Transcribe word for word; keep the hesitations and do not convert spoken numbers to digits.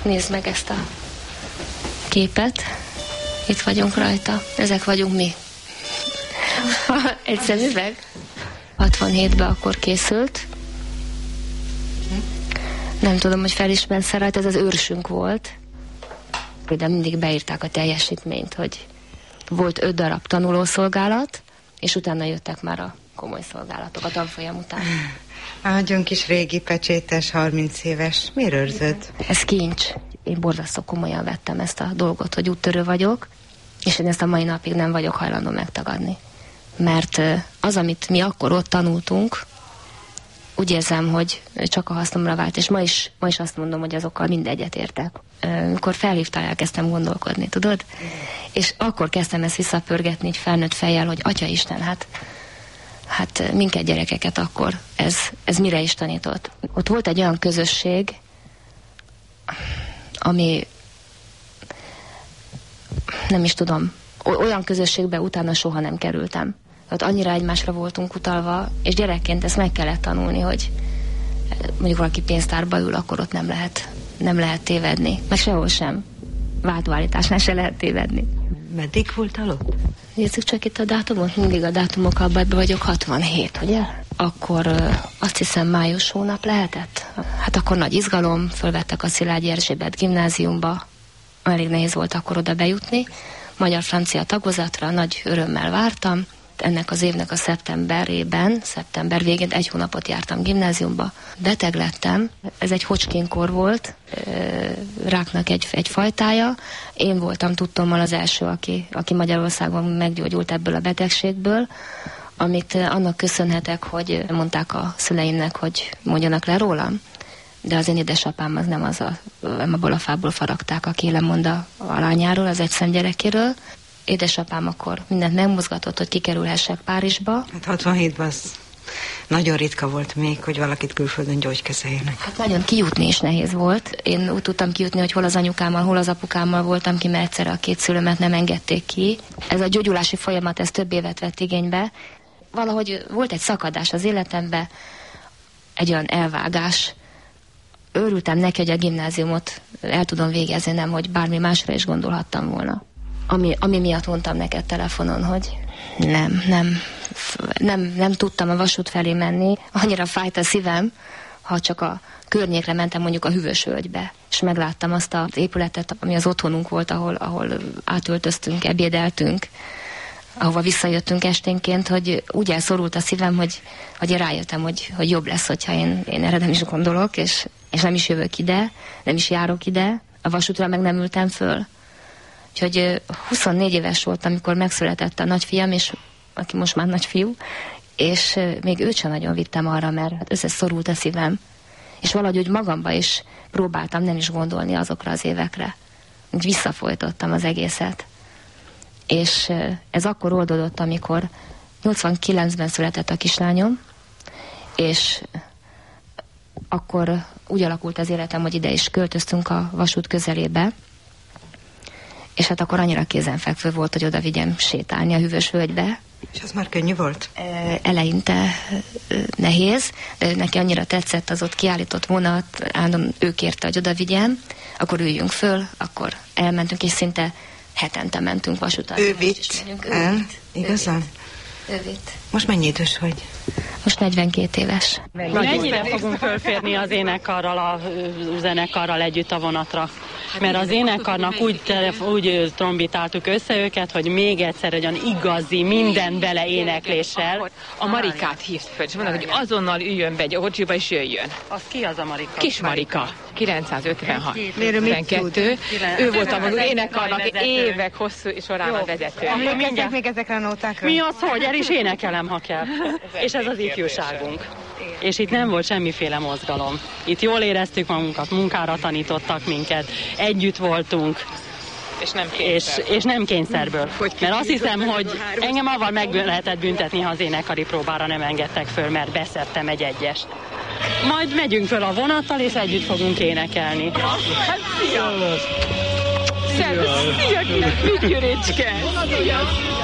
nézd meg ezt a képet. Itt vagyunk rajta. Ezek vagyunk mi. Egy szemüveg. hatvanhétben akkor készült. Nem tudom, hogy felismersz rajta, ez az őrsünk volt. De mindig beírták a teljesítményt, hogy volt öt darab tanulószolgálat, és utána jöttek már a komoly szolgálatok a tanfolyam után. Nagyon kis régi pecsétes, harminc éves. Miért őrzöd? Ez kincs. Én borzasztó komolyan vettem ezt a dolgot, hogy úttörő vagyok, és én ezt a mai napig nem vagyok hajlandó megtagadni. Mert az, amit mi akkor ott tanultunk, úgy érzem, hogy csak a hasznomra vált, és ma is, ma is azt mondom, hogy azokkal mind egyetértek. Amikor felhívtál, elkezdtem gondolkodni, tudod? És akkor kezdtem ezt visszapörgetni, így felnőtt fejjel, hogy Atya Isten, hát, hát minket gyerekeket akkor ez, ez mire is tanított. Ott volt egy olyan közösség, ami nem is tudom, olyan közösségbe utána soha nem kerültem. Tehát annyira egymásra voltunk utalva, és gyerekként ezt meg kellett tanulni, hogy mondjuk valaki pénztárba ül, akkor ott nem lehet, nem lehet tévedni. Meg sehol sem. Váltóállításnál se lehet tévedni. Meddig voltál ott? Nézzük csak itt a dátumot. Mindig a dátumokkal bajba vagyok, hatvanhét, ugye? Akkor azt hiszem május hónap lehetett. Hát akkor nagy izgalom, fölvettek a Szilágyi Erzsébet gimnáziumba. Elég nehéz volt akkor oda bejutni. Magyar-francia tagozatra nagy örömmel vártam. Ennek az évnek a szeptemberében, szeptember végén egy hónapot jártam gimnáziumba. Beteg lettem, ez egy Hodgkin-kór volt, ráknak egy, egy fajtája. Én voltam tudtommal az első, aki, aki Magyarországon meggyógyult ebből a betegségből, amit annak köszönhetek, hogy mondták a szüleimnek, hogy mondjanak le rólam. De az én édesapám az nem az a, abból a fából faragták, aki lemond a lányáról, az egyszem gyerekéről. Édesapám akkor mindent megmozgatott, hogy kikerülhessek Párizsba. Hát hatvanhétben az nagyon ritka volt még, hogy valakit külföldön gyógykezeljenek. Hát nagyon kijutni is nehéz volt. Én úgy tudtam kijutni, hogy hol az anyukámmal, hol az apukámmal voltam ki, mert egyszerre a két szülőmet nem engedték ki. Ez a gyógyulási folyamat, ez több évet vett igénybe. Valahogy volt egy szakadás az életemben, egy olyan elvágás. Örültem neki, hogy a gimnáziumot el tudom végezni, nem, hogy bármi másra is gondolhattam volna. Ami, ami miatt mondtam neked telefonon, hogy nem, nem, nem, nem tudtam a vasút felé menni. Annyira fájt a szívem, ha csak a környékre mentem, mondjuk a Hűvösvölgybe, és megláttam azt az épületet, ami az otthonunk volt, ahol, ahol átöltöztünk, ebédeltünk, ahova visszajöttünk esténként, hogy úgy elszorult a szívem, hogy, hogy én rájöttem, hogy, hogy jobb lesz, hogyha én, én erre nem is gondolok, és, és nem is jövök ide, nem is járok ide, a vasútra meg nem ültem föl. Úgyhogy huszonnégy éves voltam, amikor megszületett a nagyfiam, és aki most már nagyfiú, és még őt sem nagyon vittem arra, mert összeszorult a szívem. És valahogy úgy magamba is próbáltam nem is gondolni azokra az évekre. Úgy visszafolytottam az egészet. És ez akkor oldódott, amikor nyolcvankilencben született a kislányom, és akkor úgy alakult az életem, hogy ide is költöztünk a vasút közelébe, és hát akkor annyira kézenfekvő volt, hogy oda vigyem sétálni a Hűvösvölgybe. És az már könnyű volt? Eleinte nehéz, de neki annyira tetszett az ott kiállított vonat, állandóan ő kérte, hogy oda vigyem, akkor üljünk föl, akkor elmentünk, és szinte hetente mentünk vasúton. Ő vitt el? Igazán? Ő vitt. Most mennyi idős vagy? Most negyvenkét éves. Mennyire fogunk fölférni az énekarral, a zenekarral együtt a vonatra? Mert az énekarnak úgy, úgy trombitáltuk össze őket, hogy még egyszer olyan igazi, minden bele énekléssel. A Marikát hívt föl, és mondnak, hogy azonnal üljön be egy Orcsiba, és jöjjön. Az ki az a Marika? Kis Marika, kilencszázötvenhat ötvenkettő. Ő volt a énekarnak évek hosszú során a vezető. Emlékeztek még ezekre a nótákra? Mi az, hogy el is énekelem, ha kell. És ez az ifjúságunk. És itt nem volt semmiféle mozgalom. Itt jól éreztük magunkat, munkára tanítottak minket, együtt voltunk. És nem, és, és nem kényszerből. Mert azt hiszem, hogy engem avval meg lehetett büntetni, ha az énekari próbára nem engedtek föl, mert beszedtem egy egyest. Majd megyünk föl a vonattal, és együtt fogunk énekelni. Hát szia! Szervusz! Szia, kis Gyuricske!